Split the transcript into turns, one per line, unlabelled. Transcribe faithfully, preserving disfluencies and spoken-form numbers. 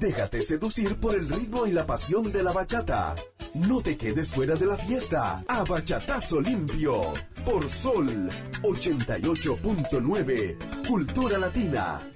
Déjate seducir por el ritmo y la pasión de la bachata. No te quedes fuera de la fiesta. A bachatazo limpio. Por Sol ochenta y ocho punto nueve. Cultura Latina.